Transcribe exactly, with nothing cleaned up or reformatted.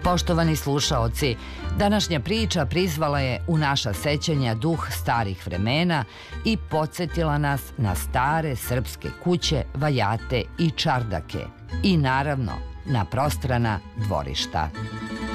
Poštovani slušaoci, današnja priča prizvala je u naša sećanja duh starih vremena i podsjetila nas na stare srpske kuće, vajate i čardake i naravno na prostrana dvorišta.